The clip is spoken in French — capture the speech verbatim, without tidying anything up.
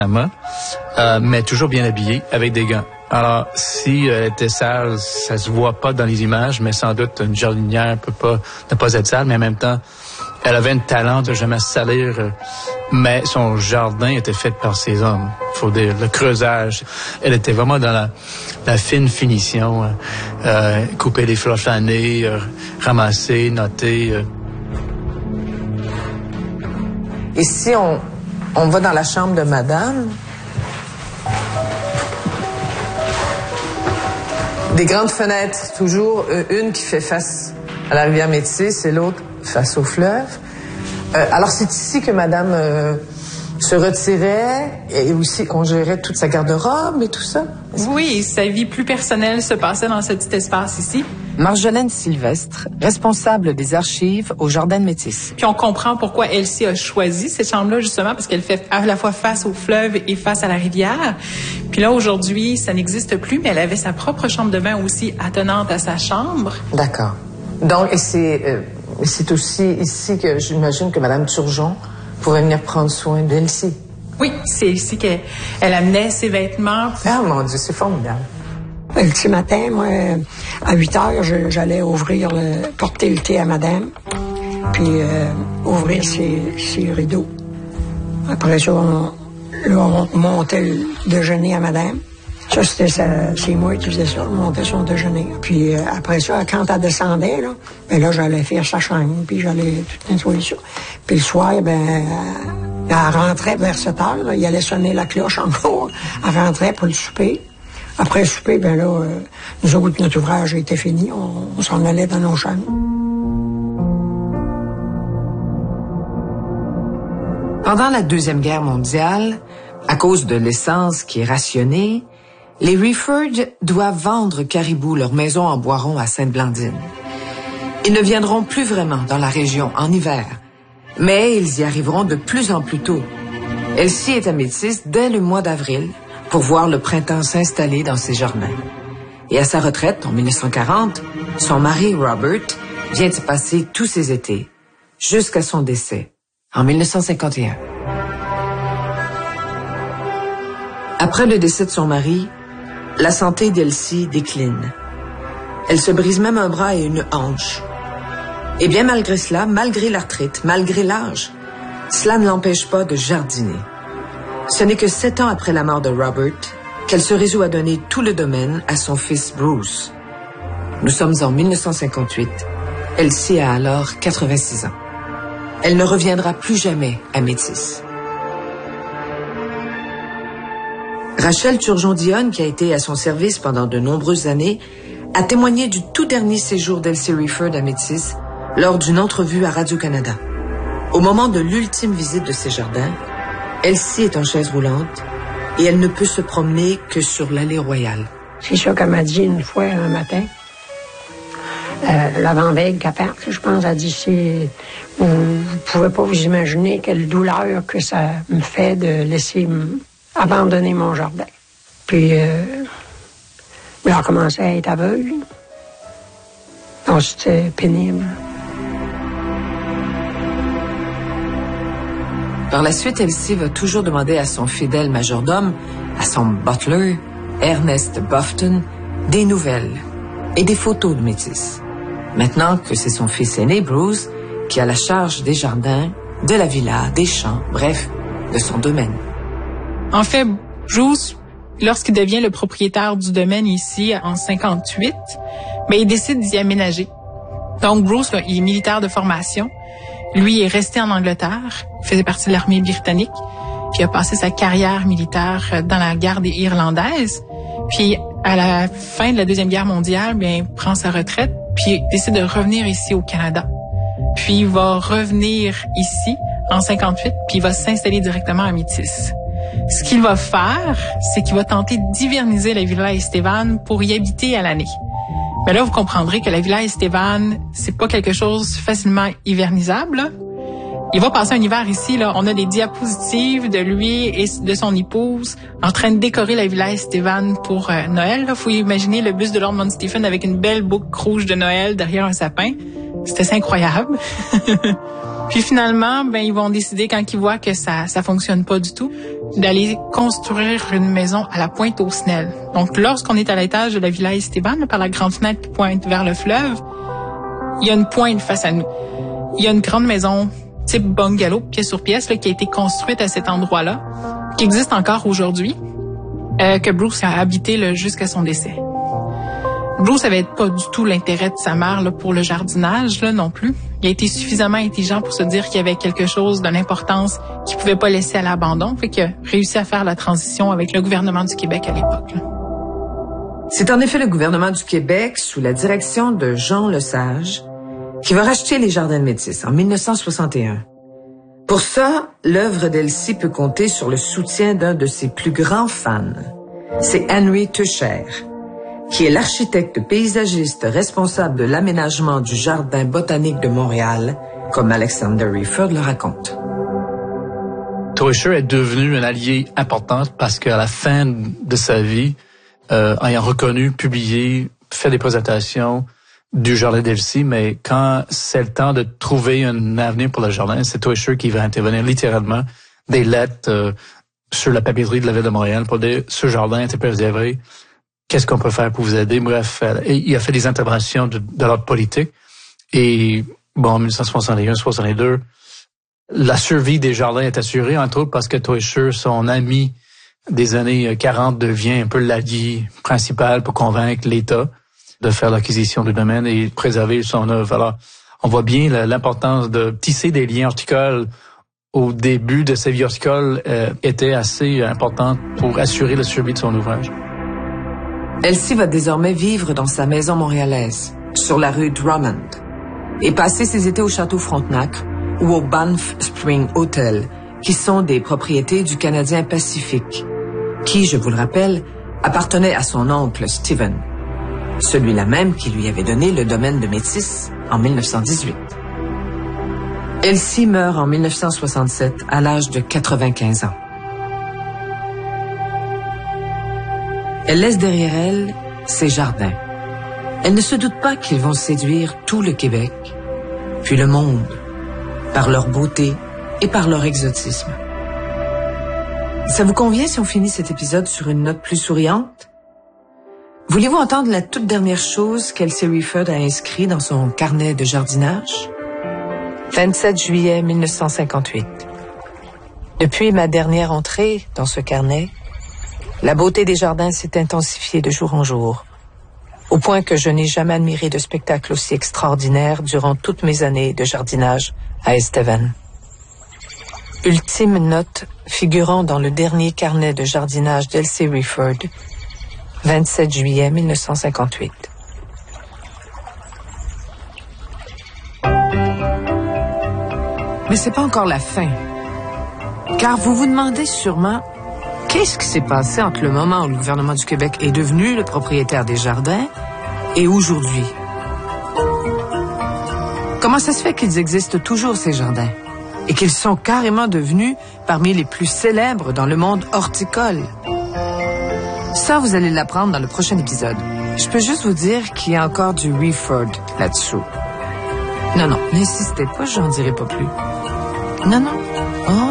euh, mais toujours bien habillée, avec des gants. Alors, si elle était sale, ça se voit pas dans les images, mais sans doute une jardinière peut pas ne pas être sale, mais en même temps, elle avait un talent de jamais se salir, mais son jardin était fait par ses hommes. Faut dire, le creusage, elle était vraiment dans la, la fine finition, euh, couper les fleurs fanées, euh, ramasser, noter. Euh. Et si on, on va dans la chambre de madame, des grandes fenêtres, toujours, euh, une qui fait face à la rivière Métis et l'autre face au fleuve. Euh, alors, c'est ici que madame euh, se retirait et aussi qu'on gérait toute sa garde-robe et tout ça? Oui, sa vie plus personnelle se passait dans ce petit espace ici. Marjolaine Sylvestre, responsable des archives au Jardin de Métis. Puis on comprend pourquoi Elsie a choisi cette chambre-là, justement, parce qu'elle fait à la fois face au fleuve et face à la rivière. Puis là, aujourd'hui, ça n'existe plus, mais elle avait sa propre chambre de bain aussi attenante à sa chambre. D'accord. Donc, et c'est, euh, c'est aussi ici que j'imagine que Mme Turgeon pouvait venir prendre soin d'Elsie. Oui, c'est ici qu'elle elle amenait ses vêtements. Ah, mon Dieu, c'est formidable. Le petit matin, moi, à huit heures, je, j'allais ouvrir, le, porter le thé à madame, puis euh, ouvrir ses, ses rideaux. Après ça, on, là, on montait le déjeuner à madame. Ça, c'était sa, c'est moi qui faisais ça, monter son déjeuner. Puis euh, après ça, quand elle descendait, là, ben là, j'allais faire sa chambre, puis j'allais tout nettoyer ça. Puis le soir, ben, euh, elle rentrait vers sept heures, là, il allait sonner la cloche encore. Elle rentrait pour le souper. Après le souper, ben là, euh, nous autres, notre ouvrage était fini. On, on s'en allait dans nos chambres. Pendant la Deuxième Guerre mondiale, à cause de l'essence qui est rationnée, les Rifford doivent vendre Caribou, leur maison en Boiron à Sainte-Blandine. Ils ne viendront plus vraiment dans la région en hiver, mais ils y arriveront de plus en plus tôt. Elsie est à Métis dès le mois d'avril, pour voir le printemps s'installer dans ses jardins. Et à sa retraite, en mille neuf cent quarante, son mari, Robert, vient y passer tous ses étés, jusqu'à son décès, en mille neuf cent cinquante et un. Après le décès de son mari, la santé d'Elsie décline. Elle se brise même un bras et une hanche. Et bien malgré cela, malgré l'arthrite, malgré l'âge, cela ne l'empêche pas de jardiner. Ce n'est que sept ans après la mort de Robert qu'elle se résout à donner tout le domaine à son fils Bruce. Nous sommes en mille neuf cent cinquante-huit. Elsie a alors quatre-vingt-six ans. Elle ne reviendra plus jamais à Métis. Rachel Turgeon-Dionne, qui a été à son service pendant de nombreuses années, a témoigné du tout dernier séjour d'Elsie Rifford à Métis lors d'une entrevue à Radio-Canada. Au moment de l'ultime visite de ses jardins, Elsie est en chaise roulante et elle ne peut se promener que sur l'allée royale. C'est ça qu'elle m'a dit une fois un matin. Euh, l'avant-veille qu'elle part, je pense, elle a dit, c'est, vous ne pouvez pas vous imaginer quelle douleur que ça me fait de laisser m- abandonner mon jardin. Puis, euh, elle a commencé à être aveugle. Donc, c'était pénible. Par la suite, Elsie va toujours demander à son fidèle majordome, à son butler, Ernest Bufton, des nouvelles et des photos de Métis. Maintenant que c'est son fils aîné, Bruce, qui a la charge des jardins, de la villa, des champs, bref, de son domaine. En fait, Bruce, lorsqu'il devient le propriétaire du domaine ici en cinquante-huit, ben, il décide d'y aménager. Donc Bruce, là, il est militaire de formation. Lui est resté en Angleterre, il faisait partie de l'armée britannique, puis il a passé sa carrière militaire dans la garde irlandaise. Puis à la fin de la Deuxième Guerre mondiale, bien, il prend sa retraite, puis il décide de revenir ici au Canada. Puis il va revenir ici en cinquante-huit, puis il va s'installer directement à Métis. Ce qu'il va faire, c'est qu'il va tenter d'hiverniser la Villa Estevan pour y habiter à l'année. Mais là, vous comprendrez que la Villa Estevan, c'est pas quelque chose facilement hivernisable, là. Il va passer un hiver ici, là. On a des diapositives de lui et de son épouse en train de décorer la Villa Estevan pour euh, Noël, là. Faut imaginer le bus de Lord Mount Stephen avec une belle boucle rouge de Noël derrière un sapin. C'était assez incroyable. Puis finalement, ben, ils vont décider quand ils voient que ça, ça fonctionne pas du tout, d'aller construire une maison à la Pointe-aux-Snelles. Donc, lorsqu'on est à l'étage de la Villa Esteban, par la grande fenêtre qui pointe vers le fleuve, il y a une pointe face à nous. Il y a une grande maison type bungalow, pièce sur pièce, là, qui a été construite à cet endroit-là, qui existe encore aujourd'hui, euh, que Bruce a habité là, jusqu'à son décès. Bruce avait pas du tout l'intérêt de sa mère là, pour le jardinage là, non plus. Il a été suffisamment intelligent pour se dire qu'il y avait quelque chose d'une importance qu'il pouvait pas laisser à l'abandon, fait qu'il a réussi à faire la transition avec le gouvernement du Québec à l'époque. Là. C'est en effet le gouvernement du Québec, sous la direction de Jean Lesage, qui va racheter les Jardins de Métis en mille neuf cent soixante et un. Pour ça, l'œuvre d'Elsie peut compter sur le soutien d'un de ses plus grands fans. C'est Henry Tucher, qui est l'architecte paysagiste responsable de l'aménagement du Jardin botanique de Montréal, comme Alexander Rieford le raconte. Tucher est devenu un allié important parce qu'à la fin de sa vie, euh, ayant reconnu, publié, fait des présentations du jardin d'Elsie, mais quand c'est le temps de trouver un avenir pour le jardin, c'est Tucher qui va intervenir littéralement des lettres euh, sur la papeterie de la ville de Montréal pour dire ce jardin était préservé. Qu'est-ce qu'on peut faire pour vous aider? Bref, et il a fait des interventions de, de l'ordre politique. Et bon, en mille neuf cent soixante et un soixante-deux, la survie des jardins est assurée, entre autres parce que Tucher, son ami des années quarante, devient un peu l'allié principal pour convaincre l'État de faire l'acquisition du domaine et préserver son œuvre. Alors, on voit bien l'importance de tisser des liens horticoles au début de sa vie horticole euh, était assez importante pour assurer la survie de son ouvrage. Elsie va désormais vivre dans sa maison montréalaise, sur la rue Drummond, et passer ses étés au Château Frontenac ou au Banff Spring Hotel, qui sont des propriétés du Canadien Pacifique, qui, je vous le rappelle, appartenait à son oncle Stephen, celui-là même qui lui avait donné le domaine de Métis en mille neuf cent dix-huit. Elsie meurt en mille neuf cent soixante-sept à l'âge de quatre-vingt-quinze ans. Elle laisse derrière elle ses jardins. Elle ne se doute pas qu'ils vont séduire tout le Québec, puis le monde, par leur beauté et par leur exotisme. Ça vous convient si on finit cet épisode sur une note plus souriante? Voulez-vous entendre la toute dernière chose qu'Elsie Rieford a inscrit dans son carnet de jardinage? vingt-sept juillet mille neuf cent cinquante-huit. Depuis ma dernière entrée dans ce carnet, la beauté des jardins s'est intensifiée de jour en jour, au point que je n'ai jamais admiré de spectacle aussi extraordinaire durant toutes mes années de jardinage à Estevan. Ultime note figurant dans le dernier carnet de jardinage d'Elsie Rieford, vingt-sept juillet mille neuf cent cinquante-huit. Mais c'est pas encore la fin. Car vous vous demandez sûrement qu'est-ce qui s'est passé entre le moment où le gouvernement du Québec est devenu le propriétaire des jardins et aujourd'hui. Comment ça se fait qu'ils existent toujours, ces jardins, et qu'ils sont carrément devenus parmi les plus célèbres dans le monde horticole? Ça, vous allez l'apprendre dans le prochain épisode. Je peux juste vous dire qu'il y a encore du Rieford là-dessous. Non, non, n'insistez pas, j'en dirai pas plus. Non, non. Oh,